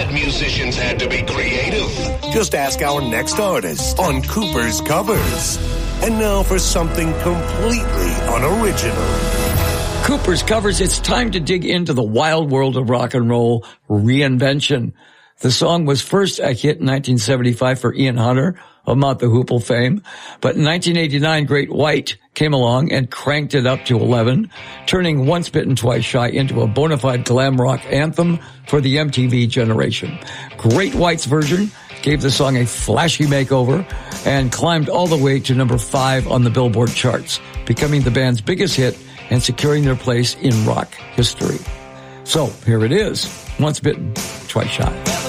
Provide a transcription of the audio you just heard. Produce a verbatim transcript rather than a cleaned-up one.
that musicians had to be creative? Just ask our next artist on Cooper's Covers. And now for something completely unoriginal. Cooper's Covers, it's time to dig into the wild world of rock and roll reinvention. The song was first a hit in nineteen seventy-five for Ian Hunter of Mott the Hoople fame, but in nineteen eighty-nine, Great White came along and cranked it up to eleven, turning Once Bitten, Twice Shy into a bona fide glam rock anthem for the M T V generation. Great White's version gave the song a flashy makeover and climbed all the way to number five on the Billboard charts, becoming the band's biggest hit and securing their place in rock history. So here it is, Once Bitten, Twice Shy.